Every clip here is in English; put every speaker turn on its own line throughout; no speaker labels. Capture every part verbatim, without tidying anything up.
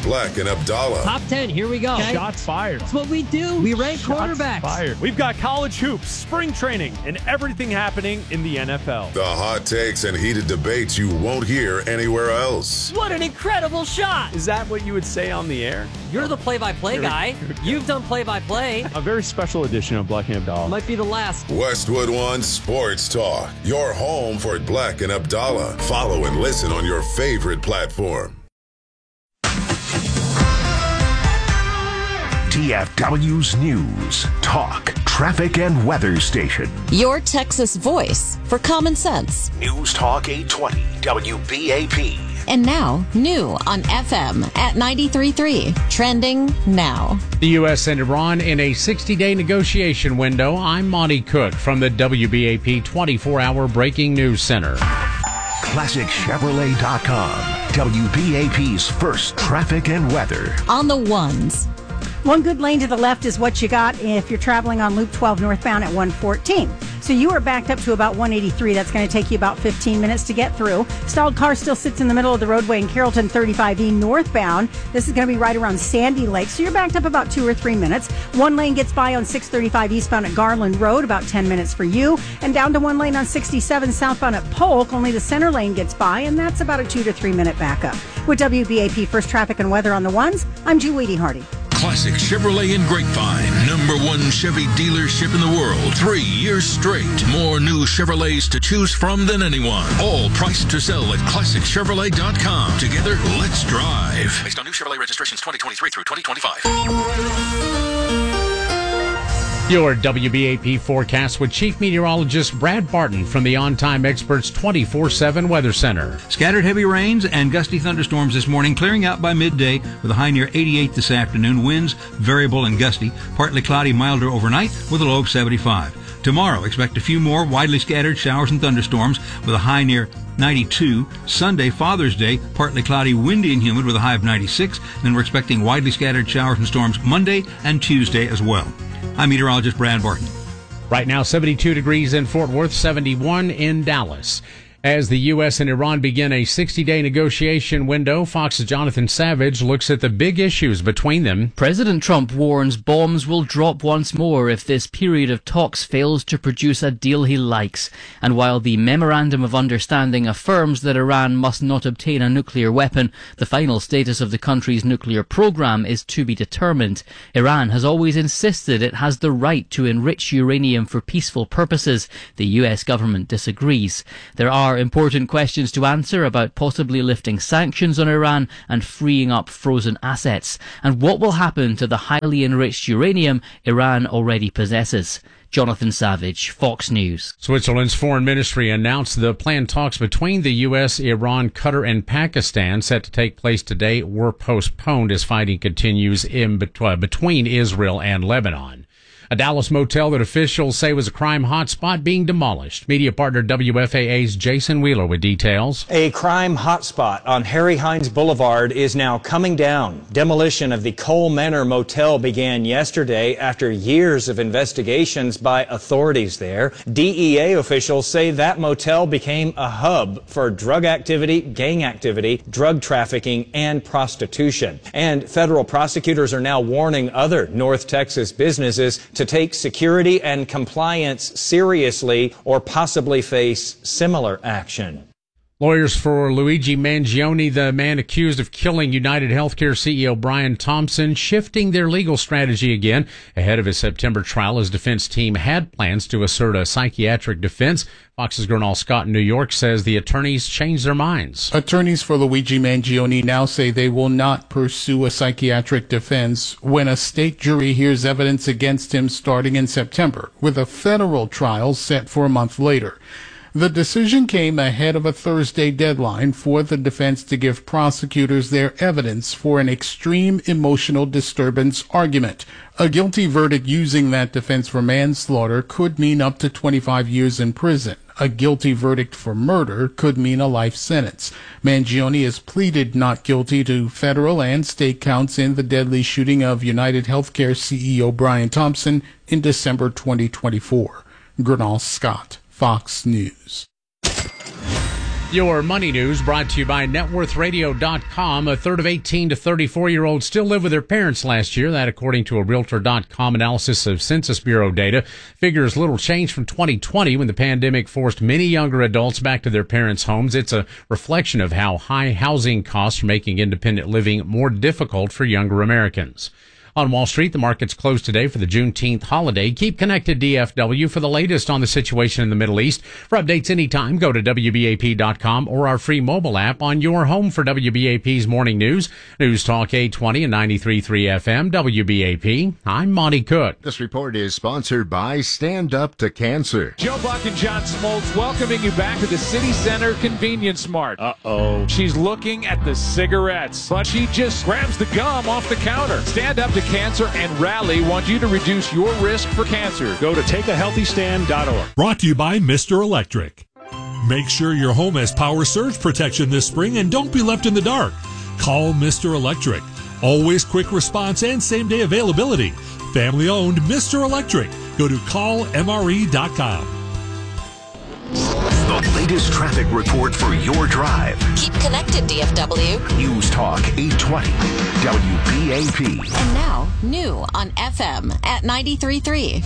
Black and Abdallah.
Top ten, here we go.
Okay. Shots fired.
That's what we do. We rank
Shots
quarterbacks.
Fired. We've got college hoops, spring training, and everything happening in the N F L.
The hot takes and heated debates you won't hear anywhere else.
What an incredible shot.
Is that what you would say on the air?
You're the play-by-play guy. You've done play-by-play.
A very special edition of Black and Abdallah.
Might be the last.
Westwood One Sports Talk. Your home for Black and Abdallah. Follow and listen on your favorite platform.
T F W's News, Talk, Traffic, and Weather Station.
Your Texas voice for common sense.
News Talk eight twenty W B A P.
And now, new on F M at ninety-three point three. Trending now.
The U S and Iran in a sixty-day negotiation window. I'm Monty Cook from the W B A P twenty-four hour Breaking News Center.
Classic Chevrolet dot com. W B A P's first traffic and weather.
On the ones.
One good lane to the left is what you got if you're traveling on Loop twelve northbound at one fourteen. So you are backed up to about one eighty-three. That's going to take you about fifteen minutes to get through. Stalled car still sits in the middle of the roadway in Carrollton thirty-five E northbound. This is going to be right around Sandy Lake. So you're backed up about two or three minutes. One lane gets by on six thirty-five eastbound at Garland Road, about ten minutes for you. And down to one lane on sixty-seven southbound at Polk. Only the center lane gets by, and that's about a two to three minute backup. With W B A P First Traffic and Weather on the ones, I'm Julie Hardy.
Classic Chevrolet in Grapevine, number one Chevy dealership in the world. Three years straight. More new Chevrolets to choose from than anyone. All priced to sell at Classic Chevrolet dot com. Together, let's drive. Based on new Chevrolet registrations twenty twenty-three through twenty twenty-five.
Your W B A P forecast with Chief Meteorologist Brad Barton from the On Time Experts twenty-four seven Weather Center.
Scattered heavy rains and gusty thunderstorms this morning, clearing out by midday with a high near eighty-eight this afternoon. Winds variable and gusty, partly cloudy, milder overnight with a low of seventy-five. Tomorrow, expect a few more widely scattered showers and thunderstorms with a high near ninety-two. Sunday, Father's Day, partly cloudy, windy, and humid with a high of ninety-six. Then we're expecting widely scattered showers and storms Monday and Tuesday as well. I'm meteorologist Brad Barton.
Right now, seventy-two degrees in Fort Worth, seventy-one in Dallas. As the U S and Iran begin a sixty-day negotiation window, Fox's Jonathan Savage looks at the big issues between them.
President Trump warns bombs will drop once more if this period of talks fails to produce a deal he likes. And while the Memorandum of Understanding affirms that Iran must not obtain a nuclear weapon, the final status of the country's nuclear program is to be determined. Iran has always insisted it has the right to enrich uranium for peaceful purposes. The U S government disagrees. There are important questions to answer about possibly lifting sanctions on Iran and freeing up frozen assets. And what will happen to the highly enriched uranium Iran already possesses? Jonathan Savage, Fox News.
Switzerland's foreign ministry announced the planned talks between the U S, Iran, Qatar, and Pakistan set to take place today were postponed as fighting continues in bet- between Israel and Lebanon. A Dallas motel that officials say was a crime hotspot being demolished. Media partner W F A A's Jason Wheeler with details.
A crime hotspot on Harry Hines Boulevard is now coming down. Demolition of the Cole Manor Motel began yesterday after years of investigations by authorities there. D E A officials say that motel became a hub for drug activity, gang activity, drug trafficking, and prostitution. And federal prosecutors are now warning other North Texas businesses to take security and compliance seriously or possibly face similar action.
Lawyers for Luigi Mangione, the man accused of killing United Healthcare C E O Brian Thompson, shifting their legal strategy again ahead of his September trial. His defense team had plans to assert a psychiatric defense. Fox's Gernal Scott in New York says the attorneys changed their minds.
Attorneys for Luigi Mangione now say they will not pursue a psychiatric defense when a state jury hears evidence against him starting in September, with a federal trial set for a month later. The decision came ahead of a Thursday deadline for the defense to give prosecutors their evidence for an extreme emotional disturbance argument. A guilty verdict using that defense for manslaughter could mean up to twenty-five years in prison. A guilty verdict for murder could mean a life sentence. Mangione has pleaded not guilty to federal and state counts in the deadly shooting of United Healthcare C E O Brian Thompson in December twenty twenty-four. Gernal Scott, Fox News.
Your money news brought to you by net worth radio dot com. A third of eighteen to thirty-four-year-olds still lived with their parents last year. That, according to a realtor dot com analysis of Census Bureau data. Figures little change from twenty twenty when the pandemic forced many younger adults back to their parents' homes. It's a reflection of how high housing costs are making independent living more difficult for younger Americans. On Wall Street, the markets closed today for the Juneteenth holiday. Keep connected, D F W, for the latest on the situation in the Middle East. For updates anytime, go to W B A P dot com or our free mobile app on your home for W B A P's morning news. News Talk eight twenty and ninety-three point three F M, W B A P. I'm Monty Cook.
This report is sponsored by Stand Up to Cancer.
Joe Buck and John Smoltz welcoming you back to the City Center Convenience Mart. Uh-oh. She's looking at the cigarettes, but she just grabs the gum off the counter. Stand Up to Cancer and Rally want you to reduce your risk for cancer. Go to take a healthy stand dot org.
Brought to you by Mister Electric. Make sure your home has power surge protection this spring and don't be left in the dark. Call Mister Electric. Always quick response and same-day availability. Family-owned Mister Electric. Go to call M R E dot com.
The latest traffic report for your drive.
Keep connected, D F W.
News Talk eight twenty, W B A P.
And now, new on F M at ninety-three point three.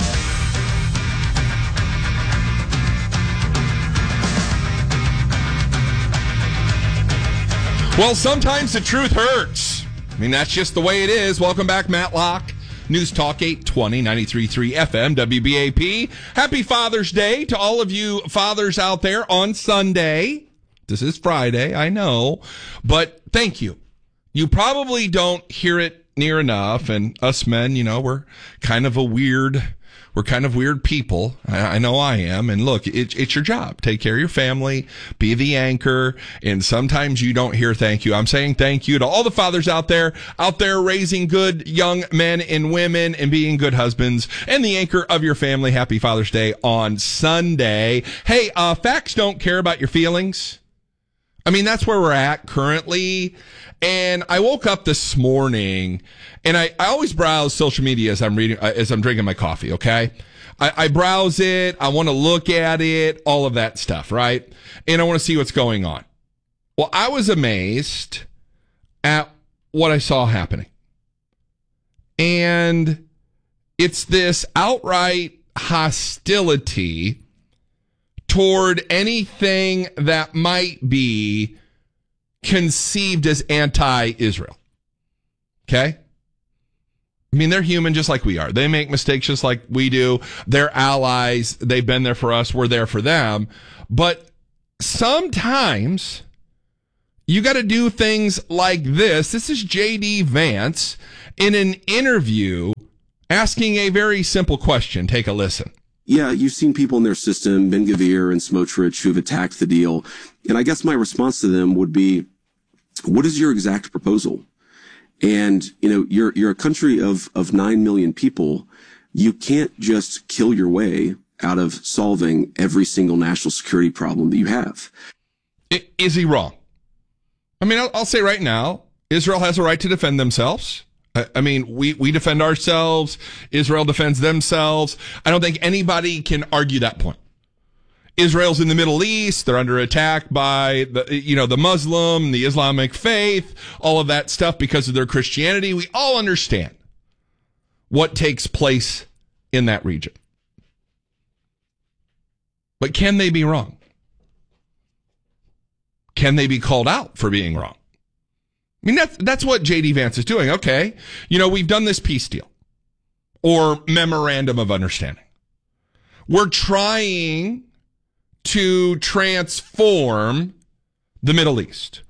Well, sometimes the truth hurts. I mean, that's just the way it is. Welcome back, Matt Locke. News Talk eight twenty, ninety-three point three F M, W B A P. Happy Father's Day to all of you fathers out there on Sunday. This is Friday, I know, but thank you. You probably don't hear it near enough, and us men, you know, we're kind of a weird... We're kind of weird people. I, I know I am. And look, it, it's your job. Take care of your family, be the anchor. And sometimes you don't hear thank you. I'm saying thank you to all the fathers out there, out there raising good young men and women and being good husbands and the anchor of your family. Happy Father's Day on Sunday. Hey, uh, facts don't care about your feelings. I mean, that's where we're at currently. And I woke up this morning, and I, I always browse social media as I'm reading, as I'm drinking my coffee, okay? I, I browse it, I want to look at it, all of that stuff, right? And I want to see what's going on. Well, I was amazed at what I saw happening. And it's this outright hostility toward anything that might be conceived as anti-Israel. Okay? I mean, they're human just like we are. They make mistakes just like we do. They're allies. They've been there for us. We're there for them. But sometimes you got to do things like this. This is J D Vance in an interview asking a very simple question. Take a listen.
Yeah, you've seen people in their system, Ben-Gvir and Smotrich, who've attacked the deal. And I guess my response to them would be, what is your exact proposal? And, you know, you're, you're a country of, of nine million people. You can't just kill your way out of solving every single national security problem that you have.
Is he wrong? I mean, I'll, I'll say right now, Israel has a right to defend themselves. I mean, we, we defend ourselves. Israel defends themselves. I don't think anybody can argue that point. Israel's in the Middle East. They're under attack by the, you know, the Muslim, the Islamic faith, all of that stuff because of their Christianity. We all understand what takes place in that region. But can they be wrong? Can they be called out for being wrong? I mean, that's, that's what J D Vance is doing. Okay. You know, we've done this peace deal or memorandum of understanding. We're trying to transform the Middle East.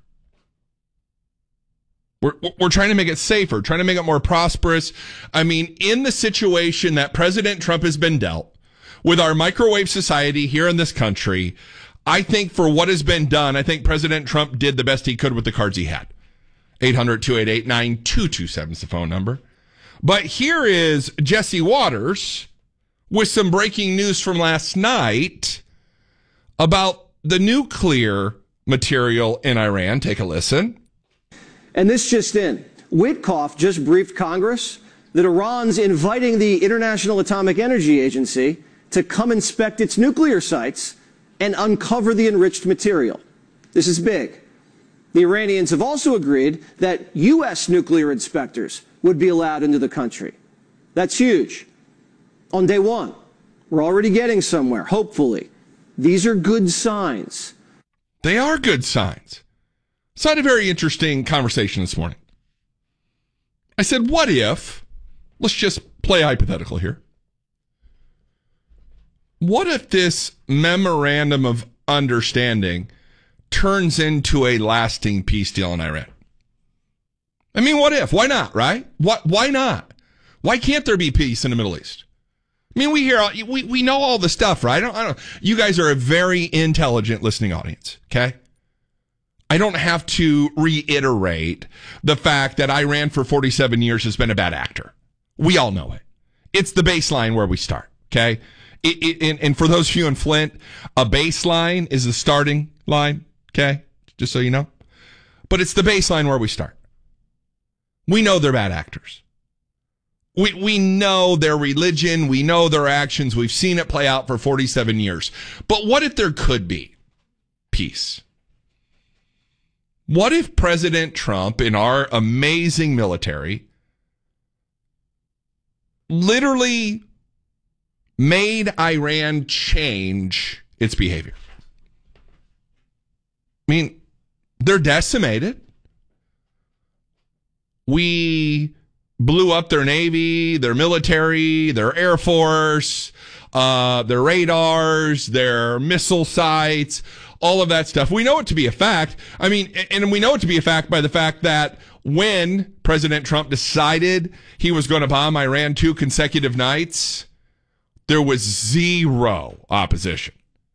We're, we're trying to make it safer, trying to make it more prosperous. I mean, in the situation that President Trump has been dealt with our microwave society here in this country, I think for what has been done, I think President Trump did the best he could with the cards he had. eight hundred, two eight eight, nine two two seven is the phone number. But here is Jesse Waters with some breaking news from last night about the nuclear material in Iran. Take a listen.
And this just in. Witkoff just briefed Congress that Iran's inviting the International Atomic Energy Agency to come inspect its nuclear sites and uncover the enriched material. This is big. The Iranians have also agreed that U S nuclear inspectors would be allowed into the country. That's huge. On day one, we're already getting somewhere, hopefully. These are good signs.
They are good signs. So I had a very interesting conversation this morning. I said, what if, let's just play hypothetical here. What if this memorandum of understanding turns into a lasting peace deal in Iran? I mean, what if? Why not, right? What? Why not? Why can't there be peace in the Middle East? I mean, we hear, all, we, we know all the stuff, right? I don't, I don't, you guys are a very intelligent listening audience, okay? I don't have to reiterate the fact that Iran for forty-seven years has been a bad actor. We all know it. It's the baseline where we start, okay? It, it, and, and for those of you in Flint, a baseline is the starting line, okay? Just so you know. But it's the baseline where we start. We know they're bad actors. We we know their religion. We know their actions. We've seen it play out for forty-seven years. But what if there could be peace? What if President Trump and our amazing military literally made Iran change its behavior? I mean, they're decimated. We blew up their Navy, their military, their Air Force, uh, their radars, their missile sites, all of that stuff. We know it to be a fact. I mean, and we know it to be a fact by the fact that when President Trump decided he was going to bomb Iran two consecutive nights, there was zero opposition.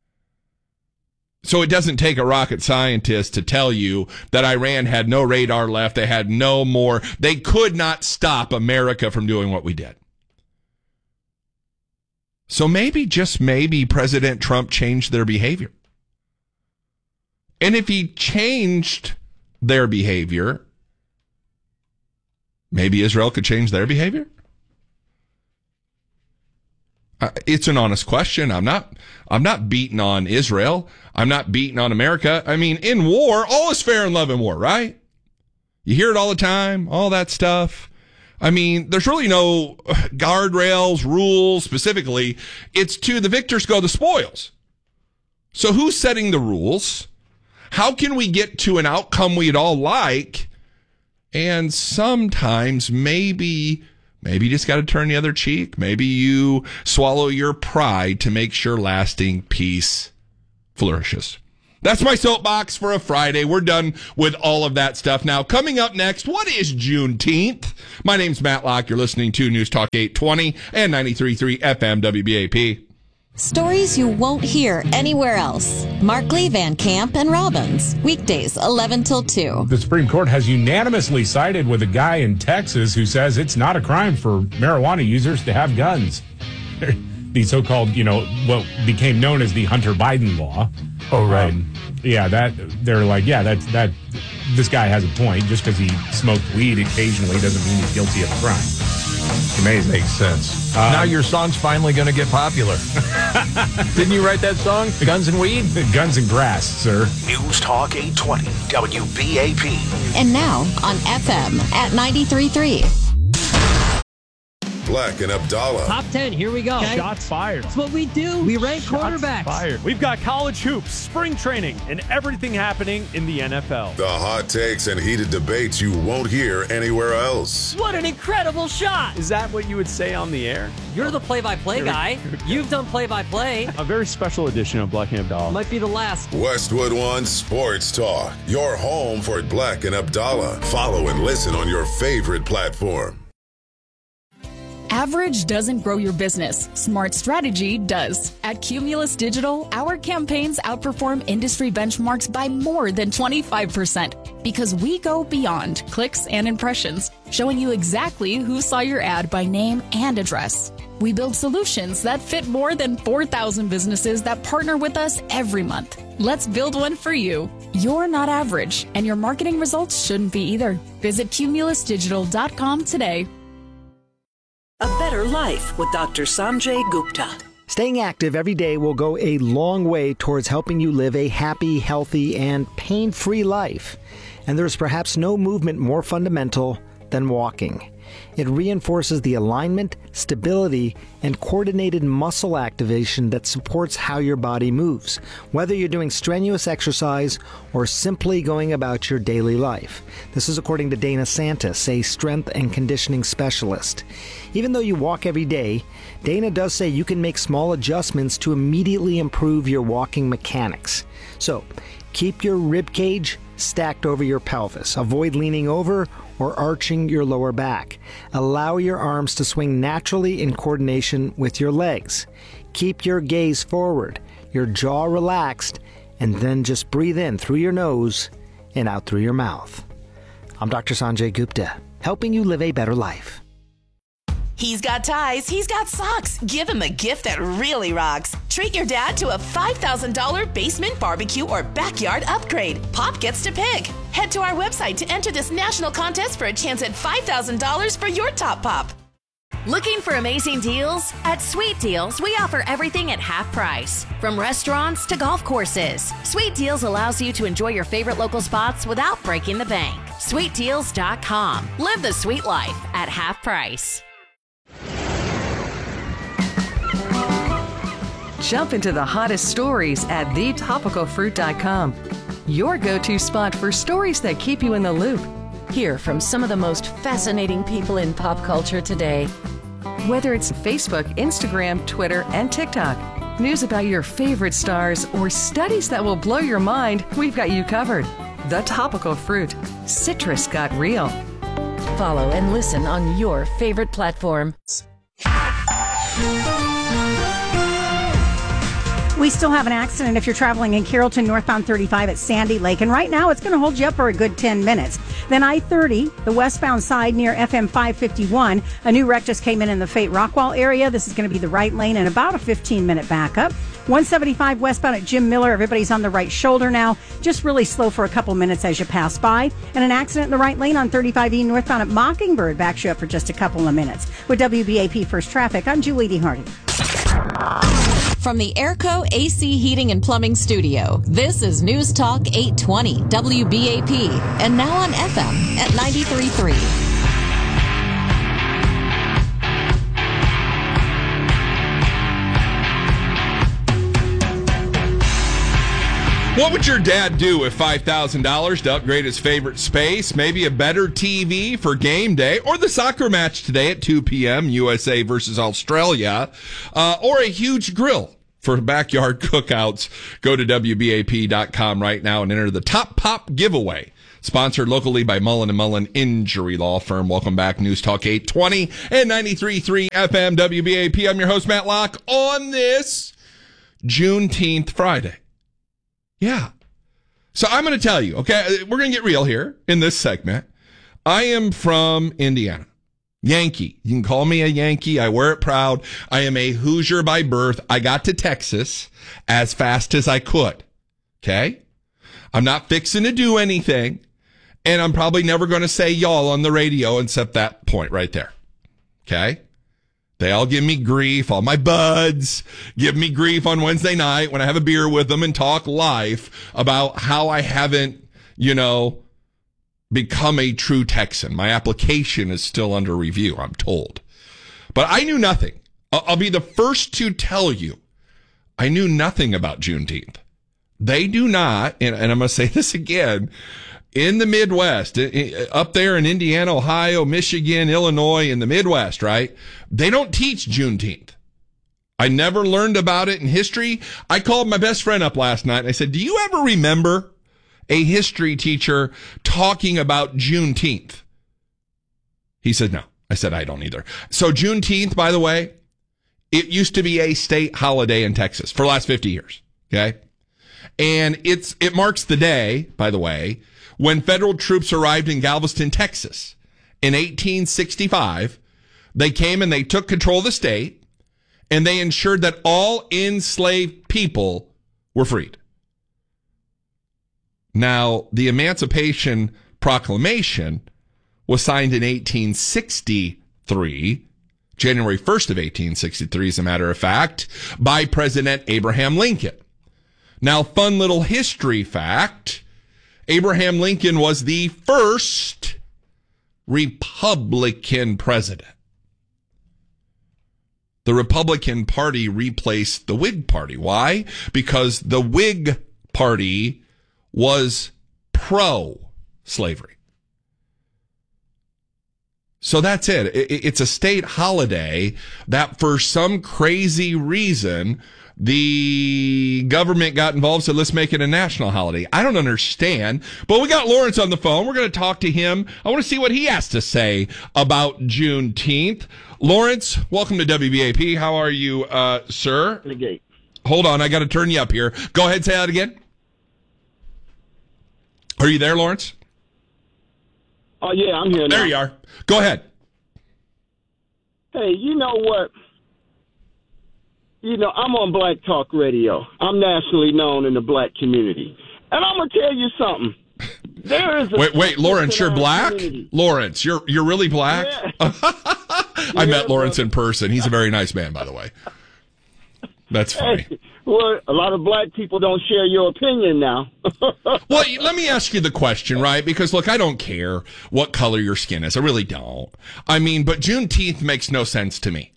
So it doesn't take a rocket scientist to tell you that Iran had no radar left. They had no more. They could not stop America from doing what we did. So maybe, just maybe, President Trump changed their behavior. And if he changed their behavior, maybe Israel could change their behavior? Uh, it's an honest question. I'm not, I'm not beating on Israel. I'm not beating on America. I mean, in war, all is fair in love and war, right? You hear it all the time, all that stuff. I mean, there's really no guardrails, rules specifically. It's to the victors go the spoils. So who's setting the rules? How can we get to an outcome we'd all like? And sometimes maybe, maybe you just got to turn the other cheek. Maybe you swallow your pride to make sure lasting peace flourishes. That's my soapbox for a Friday. We're done with all of that stuff. Now, coming up next, what is Juneteenth? My name's Matt Locke. You're listening to News Talk eight twenty and ninety-three point three F M W B A P.
Stories you won't hear anywhere else. Markley, Van Camp, and Robbins. Weekdays, eleven till two.
The Supreme Court has unanimously sided with a guy in Texas who says it's not a crime for marijuana users to have guns. The so-called, you know, what became known as the Hunter Biden law. Oh, right. Um, yeah, that they're like, yeah, that's that. This guy has a point. Just because he smoked weed occasionally doesn't mean he's guilty of a crime. Amazing.
Makes sense.
Um,
now your song's finally going to get popular. Didn't you write that song? Guns and Weed?
Guns and Grass, sir.
News Talk eight twenty W B A P.
And now on F M at ninety-three point three.
Black and Abdallah.
Top ten, here we go.
Okay. Shots fired.
That's what we do. We rank
Shots
quarterbacks.
Fired. We've got college hoops, spring training, and everything happening in the N F L.
The hot takes and heated debates you won't hear anywhere else.
What an incredible shot.
Is that what you would say on the air?
You're the play-by-play guy. You've done play-by-play.
A very special edition of Black and Abdallah.
Might be the last.
Westwood One Sports Talk. Your home for Black and Abdallah. Follow and listen on your favorite platform.
Average doesn't grow your business. Smart strategy does. At Cumulus Digital, our campaigns outperform industry benchmarks by more than twenty-five percent because we go beyond clicks and impressions, showing you exactly who saw your ad by name and address. We build solutions that fit more than four thousand businesses that partner with us every month. Let's build one for you. You're not average, and your marketing results shouldn't be either. Visit cumulus digital dot com today.
A better life with Doctor Sanjay Gupta.
Staying active every day will go a long way towards helping you live a happy, healthy, and pain-free life. And there's perhaps no movement more fundamental than walking. It reinforces the alignment, stability, and coordinated muscle activation that supports how your body moves, whether you're doing strenuous exercise or simply going about your daily life. This is according to Dana Santis, a strength and conditioning specialist. Even though you walk every day, Dana does say you can make small adjustments to immediately improve your walking mechanics. So, keep your rib cage stacked over your pelvis. Avoid leaning over or arching your lower back. Allow your arms to swing naturally in coordination with your legs. Keep your gaze forward, your jaw relaxed, and then just breathe in through your nose and out through your mouth. I'm Doctor Sanjay Gupta, helping you live a better life.
He's got ties, he's got socks. Give him a gift that really rocks. Treat your dad to a five thousand dollars basement barbecue or backyard upgrade. Pop gets to pick. Head to our website to enter this national contest for a chance at five thousand dollars for your top pop.
Looking for amazing deals? At Sweet Deals, we offer everything at half price. From restaurants to golf courses, Sweet Deals allows you to enjoy your favorite local spots without breaking the bank. sweet deals dot com. Live the sweet life at half price.
Jump into the hottest stories at the topical fruit dot com. Your go-to spot for stories that keep you in the loop.
Hear from some of the most fascinating people in pop culture today.
Whether it's Facebook, Instagram, Twitter, and TikTok, news about your favorite stars, or studies that will blow your mind, we've got you covered. The Topical Fruit. Citrus got real.
Follow and listen on your favorite platform.
We still have an accident if you're traveling in Carrollton, northbound thirty-five at Sandy Lake. And right now, it's going to hold you up for a good ten minutes. Then I thirty, the westbound side near F M five fifty-one. A new wreck just came in in the Fate Rockwall area. This is going to be the right lane and about a fifteen-minute backup. one seventy-five westbound at Jim Miller. Everybody's on the right shoulder now. Just really slow for a couple minutes as you pass by. And an accident in the right lane on thirty-five E northbound at Mockingbird backs you up for just a couple of minutes. With W B A P First Traffic, I'm Julie D. Hardy.
From the Airco A C Heating and Plumbing Studio, this is News Talk eight twenty W B A P, and now on F M at ninety-three point three.
What would your dad do with five thousand dollars to upgrade his favorite space? Maybe a better T V for game day, or the soccer match today at two p.m., U S A versus Australia, uh, or a huge grill for backyard cookouts. Go to W B A P dot com right now and enter the Top Pop giveaway. Sponsored locally by Mullen and Mullen Injury Law Firm. Welcome back, News Talk eight twenty and ninety-three point three F M W B A P. I'm your host, Matt Locke, on this Juneteenth Friday. Yeah. So I'm going to tell you, okay, we're going to get real here in this segment. I am from Indiana. Yankee. You can call me a Yankee. I wear it proud. I am a Hoosier by birth. I got to Texas as fast as I could. Okay? I'm not fixing to do anything. And I'm probably never going to say y'all on the radio except that point right there. Okay? They all give me grief. All my buds give me grief on Wednesday night when I have a beer with them and talk life about how I haven't, you know, become a true Texan. My application is still under review, I'm told. But I knew nothing. I'll be the first to tell you, I knew nothing about Juneteenth. They do not, and, and I'm going to say this again, in the Midwest, up there in Indiana, Ohio, Michigan, Illinois, in the Midwest, right? They don't teach Juneteenth. I never learned about it in history. I called my best friend up last night and I said, do you ever remember a history teacher talking about Juneteenth? He said, no. I said, I don't either. So Juneteenth, by the way, it used to be a state holiday in Texas for the last fifty years. Okay. And it's, it marks the day, by the way, when federal troops arrived in Galveston, Texas in eighteen sixty-five. They came and they took control of the state and they ensured that all enslaved people were freed. Now, the Emancipation Proclamation was signed in eighteen sixty-three, January first of eighteen sixty-three, as a matter of fact, by President Abraham Lincoln. Now, fun little history fact, Abraham Lincoln was the first Republican president. The Republican Party replaced the Whig Party. Why? Because the Whig Party was pro-slavery. So that's it. It's a state holiday that for some crazy reason, the government got involved, said, let's make it a national holiday. I don't understand. But we got Lawrence on the phone. We're going to talk to him. I want to see what he has to say about Juneteenth. Lawrence, welcome to W B A P. How are you, uh, sir?
The gate.
Hold on. I got to turn you up here. Go ahead. Say that again. Are you there, Lawrence?
Oh, yeah, I'm here now.
There you are. Go ahead.
Hey, you know what? You know, I'm on Black Talk Radio. I'm nationally known in the black community. And I'm going to tell you something. There is a
wait, wait, Lawrence, you're black?
Community.
Lawrence, you're you're really black?
Yeah.
I
Yeah,
met Lawrence
brother.
in person. He's a very nice man, by the way. That's funny.
Hey, well, a lot of black people don't share your opinion now.
Well, let me ask you the question, right? Because, look, I don't care what color your skin is. I really don't. I mean, but Juneteenth makes no sense to me.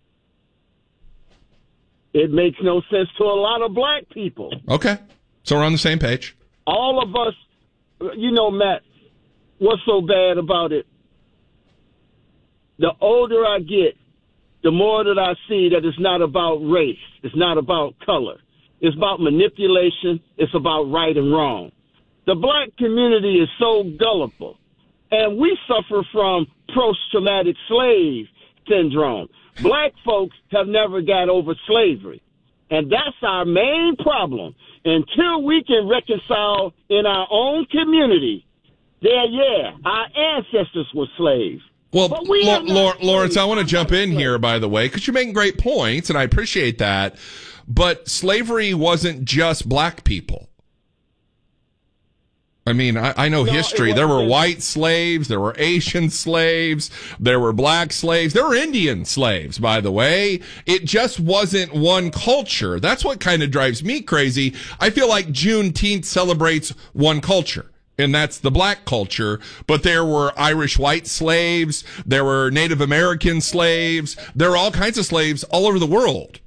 It makes no sense to a lot of black people.
Okay. So we're on the same page.
All of us, you know, Matt, what's so bad about it? The older I get, the more that I see that it's not about race. It's not about color. It's about manipulation. It's about right and wrong. The black community is so gullible, and we suffer from post-traumatic slave syndrome. Black folks have never got over slavery, and that's our main problem. Until we can reconcile in our own community, there, yeah, our ancestors were slaves.
Well,
But we
La-
are not
La- Lawrence, I
slaves.
want to jump in here, by the way, because you're making great points, and I appreciate that. But slavery wasn't just black people. I mean, I, I know
No, it
history. There were
wasn't.
white slaves, there were Asian slaves, there were black slaves, there were Indian slaves, by the way. It just wasn't one culture. That's what kind of drives me crazy. I feel like Juneteenth celebrates one culture, and that's the black culture. But there were Irish white slaves, there were Native American slaves, there were all kinds of slaves all over the world.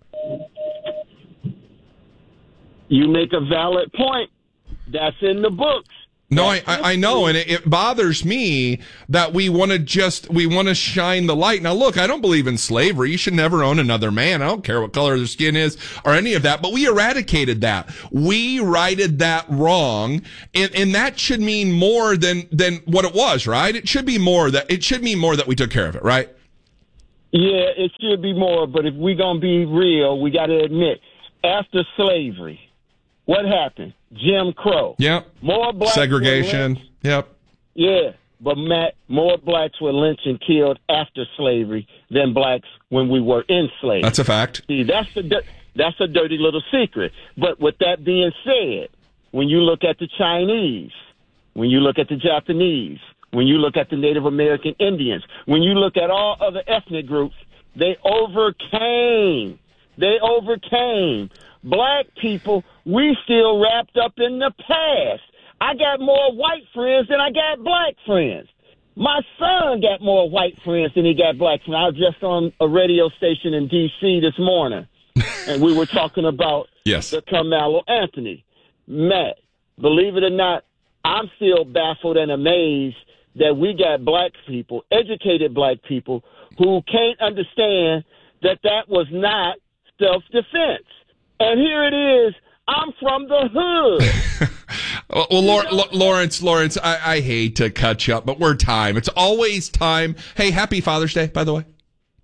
You make a valid point. That's in the books.
No, I, I I know, and it, it bothers me that we want to just, we want to shine the light. Now, look, I don't believe in slavery. You should never own another man. I don't care what color their skin is or any of that, but we eradicated that. We righted that wrong, and, and that should mean more than, than what it was, right? It should be more that, it should mean more that we took care of it, right?
Yeah, it should be more, but if we're going to be real, we got to admit, after slavery, what happened? Jim Crow.
Yep.
More blacks were
Segregation.
lynched.
Yep.
Yeah, but Matt, more blacks were lynched and killed after slavery than blacks when we were enslaved.
That's a fact.
See, that's the di- that's a dirty little secret. But with that being said, when you look at the Chinese, when you look at the Japanese, when you look at the Native American Indians, when you look at all other ethnic groups, they overcame. They overcame. Black people, we still wrapped up in the past. I got more white friends than I got black friends. My son got more white friends than he got black friends. I was just on a radio station in D C this morning, and we were talking about
Yes.
the Carmelo Anthony. Matt, believe it or not, I'm still baffled and amazed that we got black people, educated black people, who can't understand that that was not self-defense. And here it is. I'm from the hood.
Well, well Lawrence, Lawrence, Lawrence, I, I hate to cut you up, but we're time. It's always time. Hey, happy Father's Day, by the way.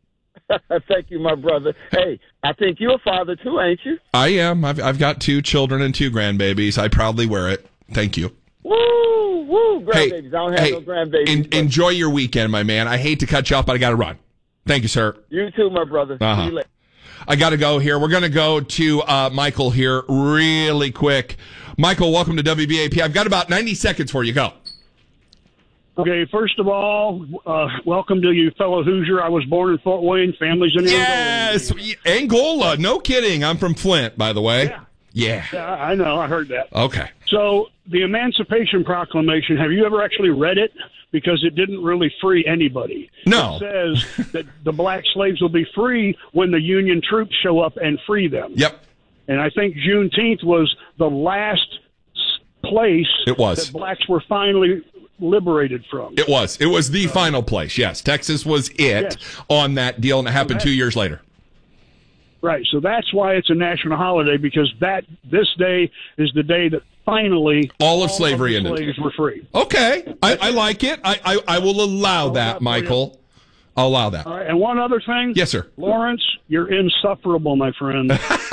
Thank you, my brother. Hey, I think you're a father too, ain't you?
I am. I've, I've got two children and two grandbabies. I proudly wear it. Thank you.
Woo, woo, grandbabies.
Hey,
I don't have
hey,
no grandbabies.
en-
but
enjoy your weekend, my man. I hate to cut you off, but I got to run. Thank you, sir.
You too, my brother.
Uh-huh.
See you later.
I got to go here. We're going to go to uh, Michael here really quick. Michael, welcome to W B A P. I've got about ninety seconds for you. Go.
Okay, first of all, uh, welcome to you, fellow Hoosier. I was born in Fort Wayne. Family's in
yes,
Angola.
Yes, Angola. No kidding. I'm from Flint, by the way.
Yeah.
Yeah.
yeah. I know. I heard that.
Okay.
So the Emancipation Proclamation, have you ever actually read it? Because it didn't really free anybody.
No.
It says that the black slaves will be free when the Union troops show up and free them.
Yep.
And I think Juneteenth was the last place
it was.
that blacks were finally liberated from.
It was. It was the uh, final place, yes. Texas was it yes. on that deal, and it happened so two years later.
Right, so that's why it's a national holiday, because that this day is the day that finally
all of slavery
all of the
ended.
slaves were free.
Okay, I, I like it. I, I, I will allow that, Michael. I'll allow that.
All right, and one other thing.
Yes, sir.
Lawrence, you're insufferable, my friend.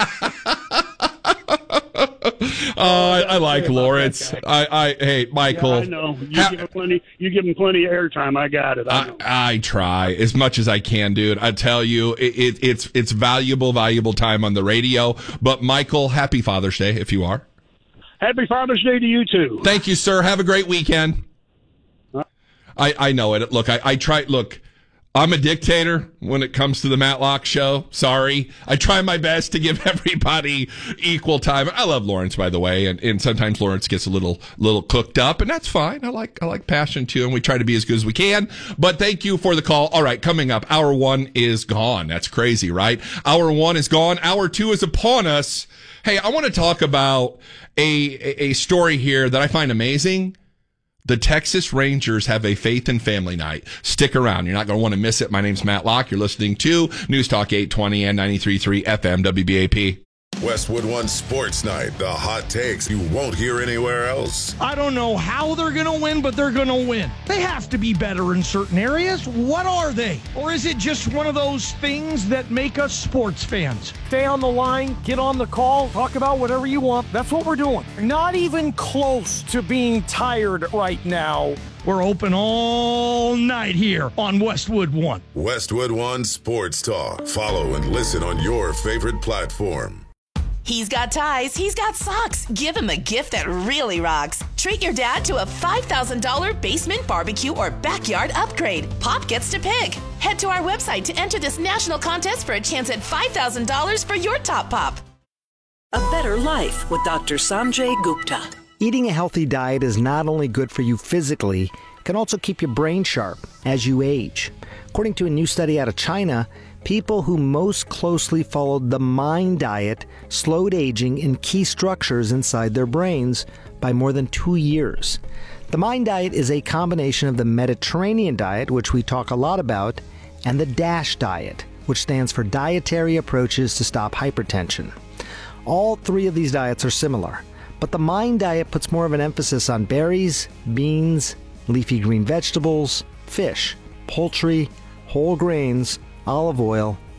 Oh, I, I like Lawrence. I, I, hey, Michael.
Yeah, I know. You ha- give him plenty. You give him plenty of airtime. I got it. I,
I, I try as much as I can, dude. I tell you, it, it, it's it's valuable, valuable time on the radio. But Michael, happy Father's Day if you are.
Happy Father's Day to you too.
Thank you, sir. Have a great weekend. Huh? I I know it. Look, I, I try. Look. I'm a dictator when it comes to the Matlock Show. Sorry. I try my best to give everybody equal time. I love Lawrence, by the way, and, and sometimes Lawrence gets a little little cooked up, and that's fine. I like I like passion, too, and we try to be as good as we can. But thank you for the call. All right, coming up, hour one is gone. That's crazy, right? Hour one is gone. Hour two is upon us. Hey, I want to talk about a, a, a story here that I find amazing. The Texas Rangers have a Faith and Family Night. Stick around. You're not going to want to miss it. My name's Matt Locke. You're listening to News Talk eight twenty and ninety-three point three F M W B A P.
Westwood One Sports Night. The hot takes you won't hear anywhere else.
I don't know how they're going to win, but they're going to win. They have to be better in certain areas. What are they? Or is it just one of those things that make us sports fans?
Stay on the line, get on the call, talk about whatever you want. That's what we're doing. Not even close to being tired right now.
We're open all night here on Westwood One.
Westwood One Sports Talk. Follow and listen on your favorite platform.
He's got ties, he's got socks. Give him a gift that really rocks. Treat your dad to a five thousand dollars basement barbecue or backyard upgrade. Pop gets to pick. Head to our website to enter this national contest for a chance at five thousand dollars for your top pop.
A better life with Doctor Sanjay Gupta.
Eating a healthy diet is not only good for you physically, it can also keep your brain sharp as you age. According to a new study out of China, people who most closely followed the MIND diet slowed aging in key structures inside their brains by more than two years. The MIND diet is a combination of the Mediterranean diet, which we talk a lot about, and the DASH diet, which stands for Dietary Approaches to Stop Hypertension. All three of these diets are similar, but the MIND diet puts more of an emphasis on berries, beans, leafy green vegetables, fish, poultry, whole grains, olive oil,